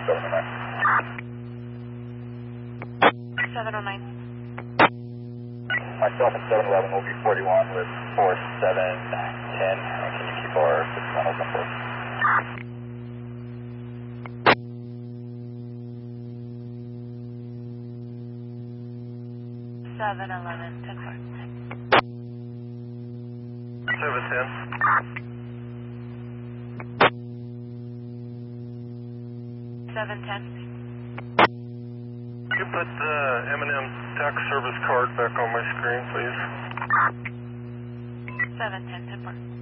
709. Myself and 711 will be 41 with 4710. And can you keep our fundamentals on board? Seven 11, 10 4. 710. 710. Could you put the M&M tax service card back on my screen, please? 710, 10 4.